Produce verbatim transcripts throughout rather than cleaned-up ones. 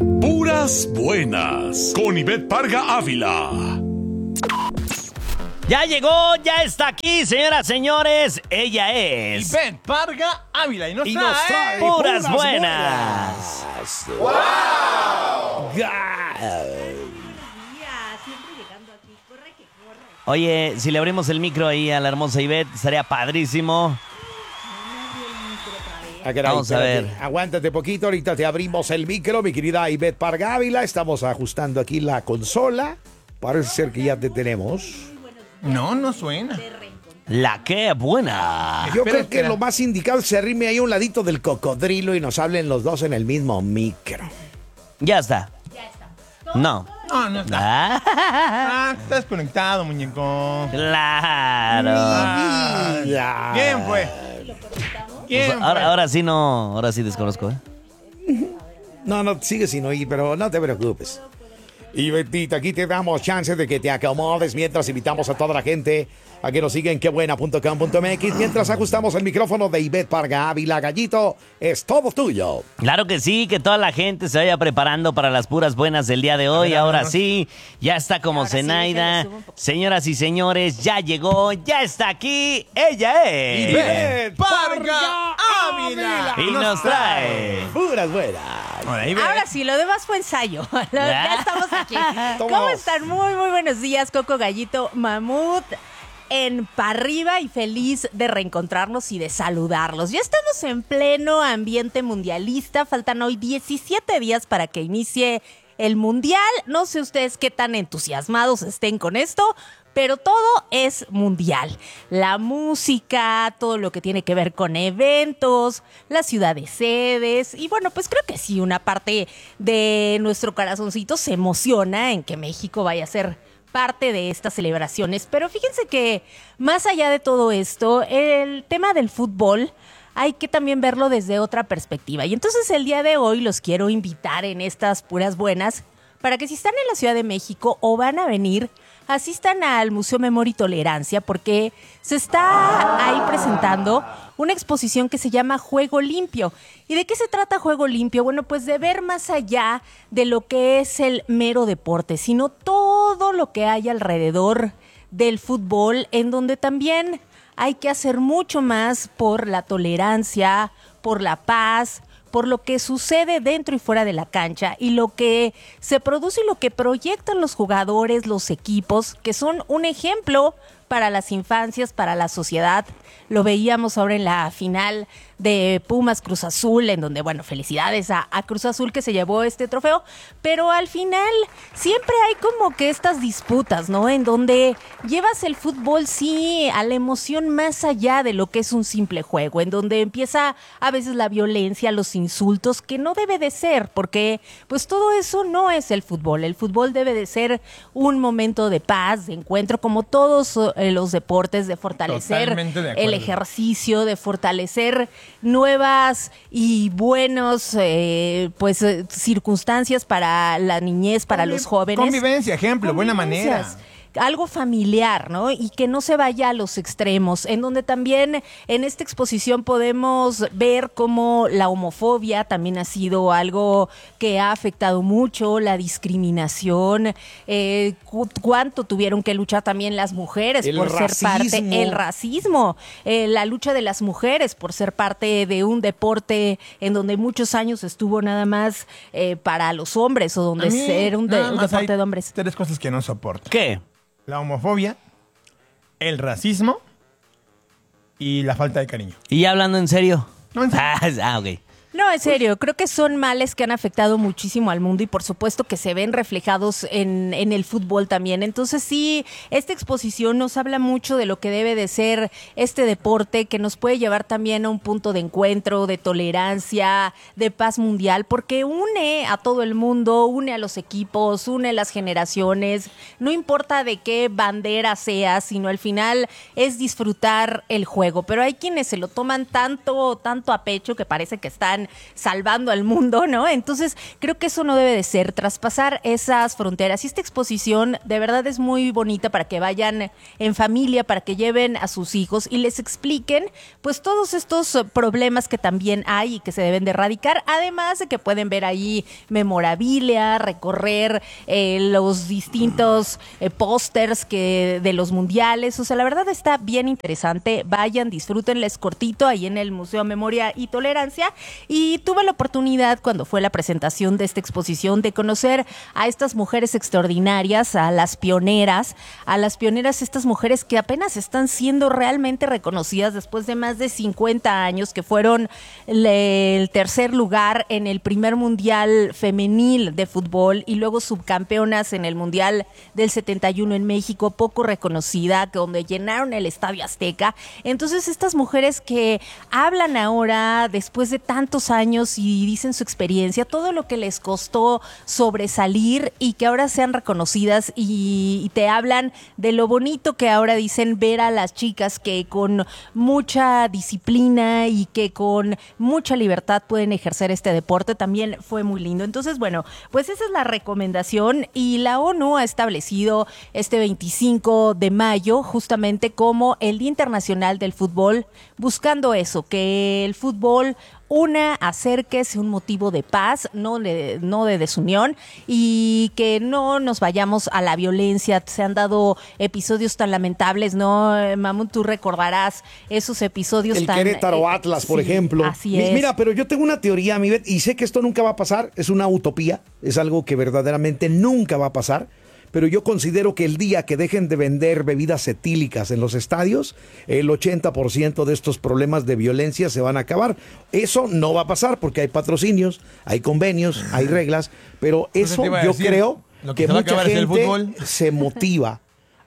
Puras buenas, con Ivette Parga Ávila. Ya llegó, ya está aquí, señoras, señores. Ella es Ivette Parga Ávila y nos Y trae, nos trae Puras, puras buenas. buenas. ¡Wow! Oye, si le abrimos el micro ahí a la hermosa Ivette, estaría padrísimo. Ah, caray, Vamos a espérate. ver. Aguántate poquito, ahorita te abrimos el micro, mi querida Ivette Parga Ávila. Estamos ajustando aquí la consola. Parece ser que ya te tenemos. No, no suena. La que buena. Yo Espera, creo que espera. lo más indicado es que se arrime ahí a un ladito del cocodrilo y nos hablen los dos en el mismo micro. Ya está. No. No, no está. Ah, Ah, estás conectado, muñeco. claro. Ah, Ya. ¿Quién fue? ¿Quién fue? Ahora, ahora sí no, ahora sí desconozco, ¿eh? No, no, sigue sin oír, pero no te preocupes. Y Betita, aquí te damos chance de que te acomodes mientras invitamos a toda la gente a que nos siga en quebuena punto com punto m x. Mientras ajustamos el micrófono de Ivette Parga Ávila, Gallito, es todo tuyo. Claro que sí, que toda la gente se vaya preparando para las puras buenas del día de hoy. ver, a ver, Ahora a ver. sí, ya está como Ahora sí, Zenaida. déjale, subo un poco. Señoras y señores, ya llegó, ya está aquí. Ella es. Ivette Parga Ávila. Y nos trae. Puras buenas. Hola, Ivette. Ahora sí, lo demás fue ensayo. Ya estamos aquí. ¿Cómo están? Muy, muy buenos días, Coco, Gallito, Mamut. En pa' arriba y feliz de reencontrarnos y de saludarlos. Ya estamos en pleno ambiente mundialista. Faltan hoy diecisiete días para que inicie el mundial. No sé ustedes qué tan entusiasmados estén con esto, pero todo es mundial. La música, todo lo que tiene que ver con eventos, la ciudad de sedes. Y bueno, pues creo que sí, una parte de nuestro corazoncito se emociona en que México vaya a ser parte de estas celebraciones. Pero fíjense que más allá de todo esto, el tema del fútbol hay que también verlo desde otra perspectiva. Y entonces el día de hoy los quiero invitar en estas puras buenas para que si están en la Ciudad de México o van a venir, asistan al Museo Memoria y Tolerancia, porque se está ahí presentando una exposición que se llama Juego Limpio. ¿Y de qué se trata Juego Limpio? Bueno, pues de ver más allá de lo que es el mero deporte, sino todo lo que hay alrededor del fútbol, en donde también hay que hacer mucho más por la tolerancia, por la paz, por lo que sucede dentro y fuera de la cancha y lo que se produce y lo que proyectan los jugadores, los equipos, que son un ejemplo para las infancias, para la sociedad. Lo veíamos ahora en la final de Pumas Cruz Azul, en donde, bueno, felicidades a, a Cruz Azul que se llevó este trofeo, pero al final siempre hay como que estas disputas, ¿no? En donde llevas el fútbol, sí, a la emoción más allá de lo que es un simple juego, en donde empieza a veces la violencia, los insultos, que no debe de ser, porque pues todo eso no es el fútbol. El fútbol debe de ser un momento de paz, de encuentro, como todos eh, los deportes, de fortalecer Totalmente de acuerdo. el ejercicio, de fortalecer nuevas y buenos eh, pues eh, circunstancias para la niñez, para Convi- los jóvenes. Convivencia, ejemplo, buena manera. Convivencias. Algo familiar, ¿no? Y que no se vaya a los extremos, en donde también en esta exposición podemos ver cómo la homofobia también ha sido algo que ha afectado mucho, la discriminación, eh, cu- cuánto tuvieron que luchar también las mujeres El por ser racismo. parte, el racismo, eh, la lucha de las mujeres por ser parte de un deporte en donde muchos años estuvo nada más eh, para los hombres o donde A mí, era un, de- nada un más deporte hay de hombres. Tres cosas que no soporto. ¿Qué? La homofobia, el racismo y la falta de cariño. ¿Y ya hablando en serio? No, en serio. Ah, ah, ok. No, en serio, creo que son males que han afectado muchísimo al mundo y por supuesto que se ven reflejados en, en el fútbol también. Entonces sí, esta exposición nos habla mucho de lo que debe de ser este deporte, que nos puede llevar también a un punto de encuentro, de tolerancia, de paz mundial, porque une a todo el mundo, une a los equipos, une las generaciones, no importa de qué bandera sea, sino al final es disfrutar el juego. Pero hay quienes se lo toman tanto, tanto a pecho que parece que están están salvando al mundo, ¿no? Entonces, creo que eso no debe de ser, traspasar esas fronteras. Y esta exposición de verdad es muy bonita para que vayan en familia, para que lleven a sus hijos y les expliquen, pues, todos estos problemas que también hay y que se deben de erradicar, además de que pueden ver ahí memorabilia, recorrer eh, los distintos eh, pósters que de los mundiales. O sea, la verdad está bien interesante. Vayan, disfrútenles cortito ahí en el Museo Memoria y Tolerancia. Y tuve la oportunidad, cuando fue la presentación de esta exposición, de conocer a estas mujeres extraordinarias, a las pioneras, a las pioneras, estas mujeres que apenas están siendo realmente reconocidas después de más de cincuenta años, que fueron le, el tercer lugar en el primer mundial femenil de fútbol y luego subcampeonas en el mundial del setenta y uno en México, poco reconocida, donde llenaron el Estadio Azteca. Entonces, estas mujeres que hablan ahora después de tantos años y dicen su experiencia, todo lo que les costó sobresalir y que ahora sean reconocidas y, y te hablan de lo bonito que ahora dicen ver a las chicas que con mucha disciplina y que con mucha libertad pueden ejercer este deporte. También fue muy lindo. Entonces, bueno, pues esa es la recomendación y la ONU ha establecido este veinticinco de mayo justamente como el Día Internacional del Fútbol, buscando eso, que el fútbol una, acerque, sea un motivo de paz, no de, no de desunión, y que no nos vayamos a la violencia. Se han dado episodios tan lamentables, ¿no? Mamut, tú recordarás esos episodios el tan... El Querétaro eh, Atlas, por sí, ejemplo. Así es. Mira, pero yo tengo una teoría, mi Bet, y sé que esto nunca va a pasar, es una utopía, es algo que verdaderamente nunca va a pasar. Pero yo considero que el día que dejen de vender bebidas etílicas en los estadios, el ochenta por ciento de estos problemas de violencia se van a acabar. Eso no va a pasar porque hay patrocinios, hay convenios, hay reglas, pero eso yo decir, creo lo que que se va a mucha acabar es el gente fútbol. se motiva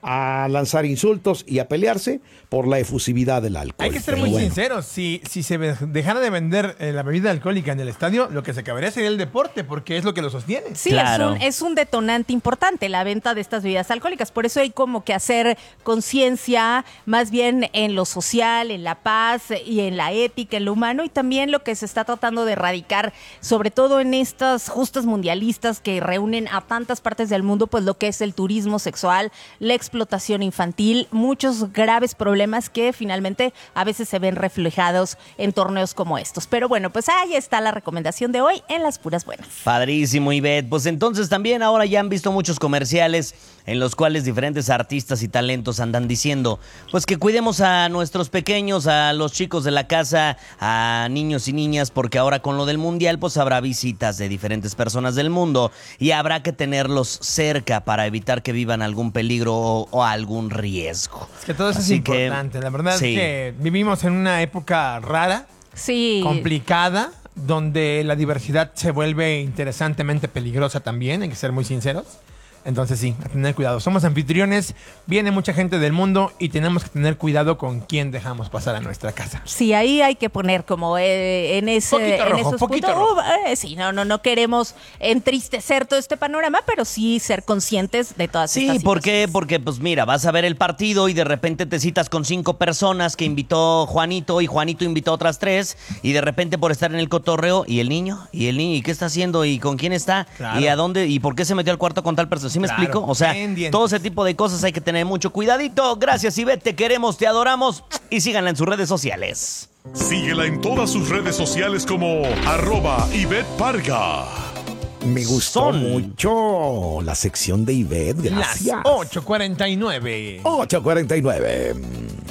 a lanzar insultos y a pelearse por la efusividad del alcohol. Hay que ser Pero muy bueno. sinceros. Si, si se ve- dejara de vender eh, la bebida alcohólica en el estadio, lo que se acabaría sería el deporte, porque es lo que lo sostiene. Sí, Claro. es, un, es un detonante importante la venta de estas bebidas alcohólicas. Por eso hay como que hacer conciencia más bien en lo social, en la paz y en la ética, en lo humano, y también lo que se está tratando de erradicar, sobre todo en estas justas mundialistas que reúnen a tantas partes del mundo, pues lo que es el turismo sexual, la explotación infantil, muchos graves problemas que finalmente a veces se ven reflejados en torneos como estos. Pero bueno, pues ahí está la recomendación de hoy en Las Puras Buenas. Padrísimo, Ivette. Pues entonces también ahora ya han visto muchos comerciales en los cuales diferentes artistas y talentos andan diciendo, pues que cuidemos a nuestros pequeños, a los chicos de la casa, a niños y niñas, porque ahora con lo del mundial pues habrá visitas de diferentes personas del mundo y habrá que tenerlos cerca para evitar que vivan algún peligro o, o algún riesgo. Es que todo eso Así es que, importante. La verdad sí. es que vivimos en una época rara, Sí. complicada, donde la diversidad se vuelve interesantemente peligrosa también, hay que ser muy sinceros. Entonces sí, a tener cuidado. Somos anfitriones, viene mucha gente del mundo y tenemos que tener cuidado con quién dejamos pasar a nuestra casa. Sí, ahí hay que poner como eh, en ese Poquito en rojo, esos poquito puntos. rojo. Uh, eh, sí, no, no, no queremos entristecer todo este panorama, pero sí ser conscientes de todas Sí, estas ¿por qué? situaciones. Porque, pues mira, vas a ver el partido y de repente te citas con cinco personas que invitó Juanito y Juanito invitó a otras tres y de repente por estar en el cotorreo, ¿y el niño? ¿Y el niño? ¿Y qué está haciendo? ¿Y con quién está? Claro. ¿Y a dónde? ¿Y por qué se metió al cuarto con tal persona? ¿Sí me Claro, explico? O sea, pendientes. todo ese tipo de cosas hay que tener mucho cuidadito. Gracias, Ivette, te queremos, te adoramos y síganla en sus redes sociales. Síguela en todas sus redes sociales como arroba Ivette Parga. Me gustó Son- mucho la sección de Ivette, gracias. Las ocho cuarenta y nueve. ocho cuarenta y nueve.